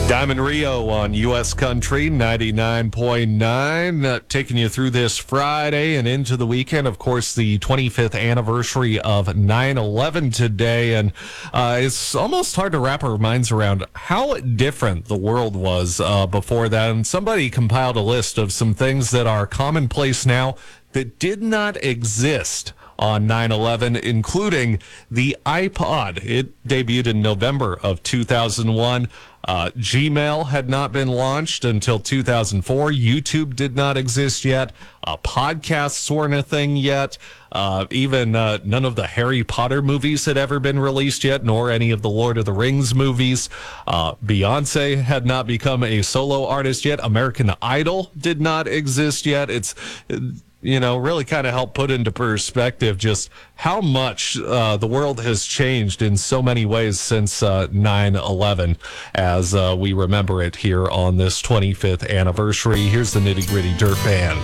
Diamond Rio on U.S. Country 99.9, taking you through this Friday and into the weekend. Of course, the 25th anniversary of 9/11 today, and it's almost hard to wrap our minds around how different the world was before that. And somebody compiled a list of some things that are commonplace now that did not exist on 9/11, including the iPod. It debuted in November of 2001. Gmail had not been launched until 2004. YouTube did not exist yet. Podcasts weren't a thing yet. Even none of the Harry Potter movies had ever been released yet, nor any of the Lord of the Rings movies. Beyonce had not become a solo artist yet. American Idol did not exist yet. It's really kind of help put into perspective just how much the world has changed in so many ways since 9/11 as we remember it here on this 25th anniversary. Here's the Nitty Gritty Dirt Band.